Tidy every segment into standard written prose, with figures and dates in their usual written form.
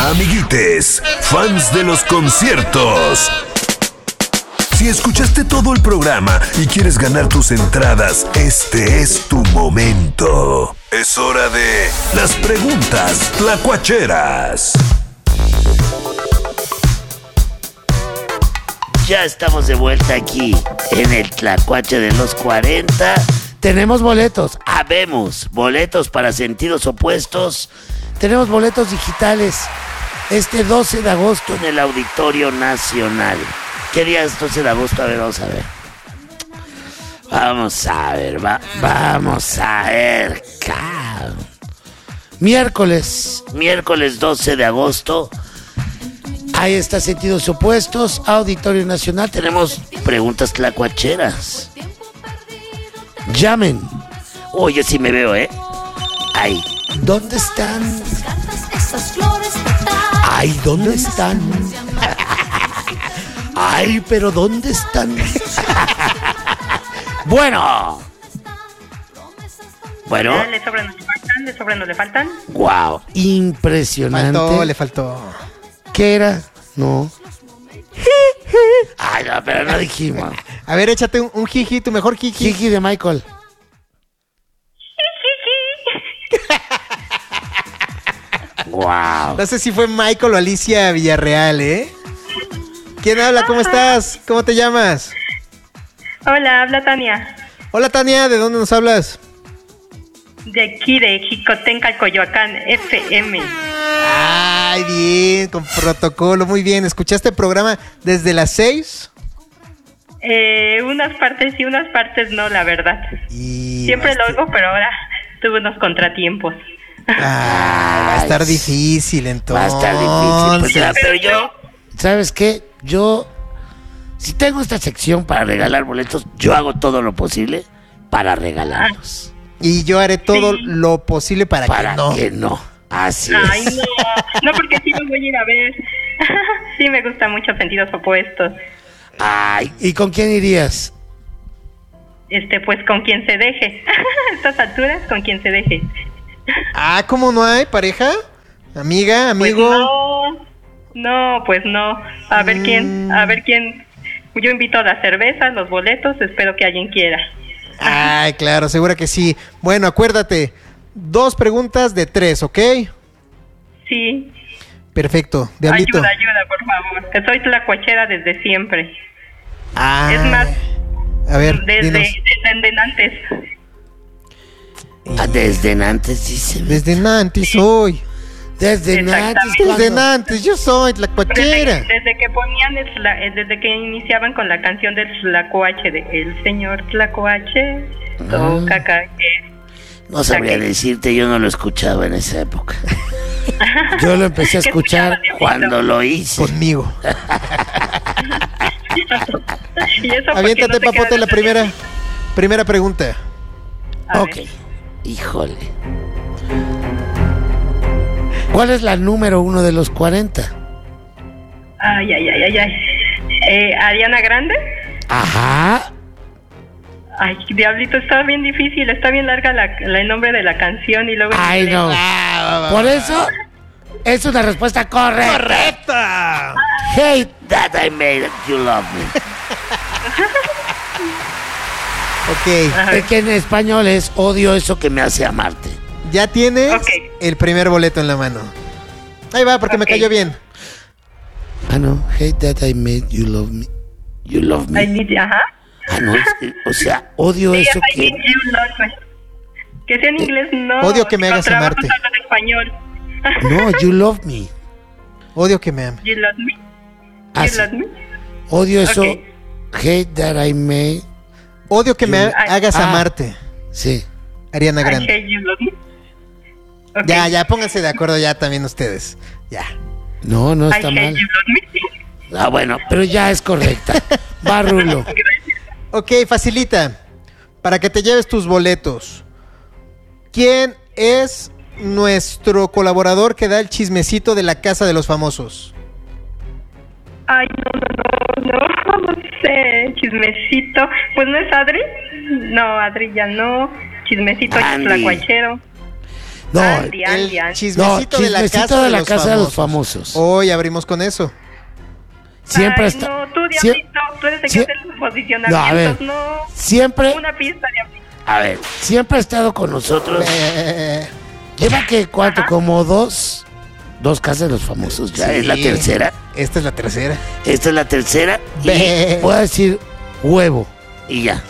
Amiguites, fans de los conciertos. Si escuchaste todo el programa y quieres ganar tus entradas, este es tu momento. Es hora de las preguntas tlacuacheras. Ya estamos de vuelta aquí en el Tlacuache de los 40. Tenemos boletos. Habemos boletos para sentidos opuestos. Tenemos boletos digitales este 12 de agosto en el Auditorio Nacional. ¿Qué día es 12 de agosto? A ver, vamos a ver. Vamos a ver. Miércoles 12 de agosto. Ahí está, sentidos opuestos, Auditorio Nacional. Tenemos preguntas tlacuacheras. Llamen. Oye, sí me veo, ¿eh? Ahí. ¿Dónde están? Ay, ¿dónde están? Ay, pero ¿dónde están? Bueno. ¿Le sobran, no le faltan? Wow. Impresionante. Le faltó. ¿Qué era? No. Ay, no, pero no dijimos. A ver, échate un jiji, tu mejor jiji. Jiji de Michael. Wow. No sé si fue Michael o Alicia Villarreal, ¿eh? ¿Quién habla? ¿Cómo estás? ¿Cómo te llamas? Hola, habla Tania. Hola, Tania, ¿de dónde nos hablas? De aquí, de Jicotenca, Coyoacán, FM. Ay, bien, con protocolo, muy bien. ¿Escuchaste el programa desde las 6? Unas partes sí, unas partes no, la verdad. Siempre lo oigo, pero ahora tuve unos contratiempos. Va a estar difícil entonces. Va a estar difícil, pues, ya, pero yo, ¿sabes qué? Yo, si tengo esta sección para regalar boletos, yo hago todo lo posible para regalarlos. Y yo haré todo lo posible para que no. Así Ay, es. no, porque sí los voy a ir a ver. Sí me gusta mucho sentidos opuestos. Ay, ¿y con quién irías? Pues con quien se deje. A estas alturas, con quien se deje. ¿Cómo no hay pareja? ¿Amiga? ¿Amigo? Pues no. A ver quién. Yo invito a las cervezas, los boletos, espero que alguien quiera. Ay, claro, segura que sí. Bueno, acuérdate, 2 preguntas de 3, ¿ok? Sí. Perfecto, Diablito. Ayuda, por favor. Que soy tlacuachera desde siempre. Es más, a ver, desde antes. Desde Nantes, dice. Desde Nantes soy. Desde Nantes, yo soy tlacuachera. Desde que ponían, desde que iniciaban con la canción del tlacuache, de El Señor Tlacuache, toca caer. No sabría decirte, yo no lo escuchaba en esa época. Yo lo empecé a escuchar cuando lo hice. Conmigo. ¿Y aviéntate, no papote, la primera pregunta. Ok. Híjole. ¿Cuál es la número 1 de los 40? Ay. ¿Ariana Grande? Ajá. Ay, Diablito, está bien difícil, está bien larga el nombre de la canción y luego... Ay, no. Por eso es una respuesta correcta. ¡Correcta! Hate that I made you love me. Ok. Es que en español es odio eso que me hace amarte. Ya tienes el primer boleto en la mano. Ahí va, porque me cayó bien. No. Hate that I made you love me. You love me. Ajá. No, o sea, odio eso que... Que sea en inglés, no. Odio que me hagas amarte. En español. No, you love me. Odio que me ames. You love me. You love me. Odio eso. Hate that I made. Odio que me hagas amarte. Sí. Ariana Grande. Hate you love me. Ya, pónganse de acuerdo ya también ustedes. Ya. No está mal. Bueno, pero ya es correcta. Va, Rulo. Ok, facilita. Para que te lleves tus boletos. ¿Quién es nuestro colaborador que da el chismecito de la Casa de los Famosos? Ay, no sé. Chismecito. Pues no es Adri. No, Adri ya no. Chismecito, tlacuachero. No, Andy, El Andy, Andy. chismecito de la chismecito casa de la los casa de los famosos. famosos. Hoy abrimos con eso. Siempre Ay, está. no, tú, sie- Diablito, tú eres el que sie- hace los posicionamientos, No, a ver. no. Siempre, Una pista, Diablito. a ver, siempre ha estado con nosotros. Eh, Lleva que cuánto, Ajá. como dos casas de los famosos. Ya sí. es la tercera. Esta es la tercera. Esta es la tercera. Ve. Y voy a decir huevo. Y ya.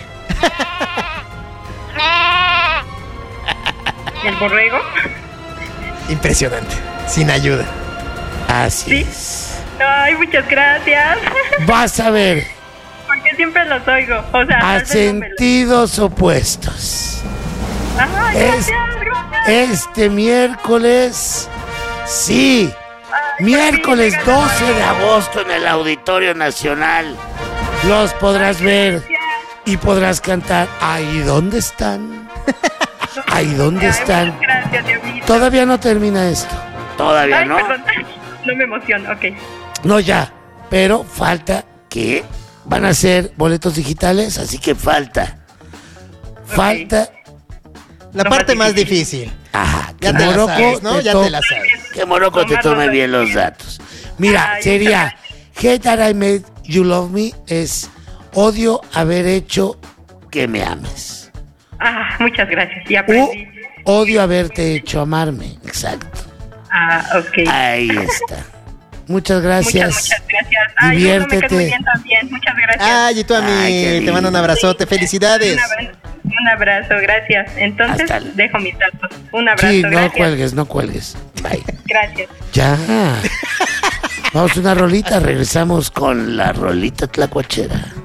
¿El borrego? Impresionante. Sin ayuda. Así Sí. es. Ay, muchas gracias. Vas a ver. Porque siempre los oigo. O sea, A tal vez no me lo- sentidos opuestos. Ay, Es- gracias. Este miércoles, sí, Ay, miércoles por fin, 12 de agosto en el Auditorio Nacional, los podrás ver y podrás cantar. Ahí dónde están, ahí dónde Ay, están. muchas gracias, Diablito. Todavía no termina esto, todavía Ay, no, perdón. No me emociono, ok. no ya, pero falta que van a ser boletos digitales, así que falta La Lo parte más más difícil. ajá, Ya que te la Morocco sabes, ¿no? te Ya to- te la sabes. Que Morocco te tome bien los datos. Mira, Ay, sería Hate That I Made You Love Me es odio haber hecho que me ames. Ah, muchas gracias. Ya O aprendí. odio haberte hecho amarme. Exacto. Ah, ok. Ahí está. Muchas gracias. Muchas gracias. Ay, no me Diviértete. caes muy bien también. Muchas gracias. Ay, y tú a mí Ay, qué te mando un lindo. abrazote. Felicidades. Un abrazo, gracias. Entonces, Hasta luego. dejo mis datos. Un abrazo, Sí, no gracias. cuelgues, no cuelgues. Bye. Gracias. Ya. Vamos a una rolita, regresamos con la rolita tlacuachera.